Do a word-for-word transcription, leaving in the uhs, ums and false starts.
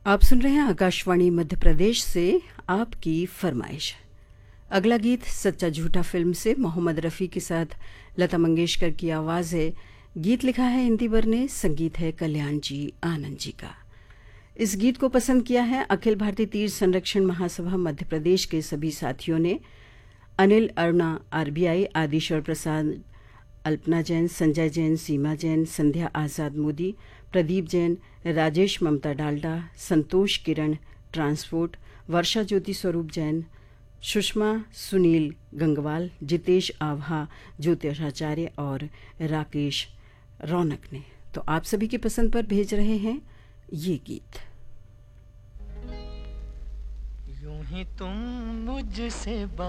आप सुन रहे हैं आकाशवाणी मध्य प्रदेश से आपकी फरमाइश। अगला गीत सच्चा झूठा फिल्म से मोहम्मद रफ़ी के साथ लता मंगेशकर की आवाज़ है। गीत लिखा है इंदिवर ने, संगीत है कल्याण जी आनंद जी का। इस गीत को पसंद किया है अखिल भारतीय तीर संरक्षण महासभा मध्य प्रदेश के सभी साथियों ने। अनिल, अरुणा, आरबीआई, आदिश्वर प्रसाद, अल्पना जैन, संजय जैन, सीमा जैन, संध्या आज़ाद मोदी, प्रदीप जैन, राजेश ममता डाल्डा, संतोष किरण ट्रांसपोर्ट, वर्षा ज्योति स्वरूप जैन, सुषमा सुनील गंगवाल, जितेश आभा, ज्योतिषाचार्य और राकेश रौनक ने। तो आप सभी की पसंद पर भेज रहे हैं ये गीत। यूं ही तुम मुझसे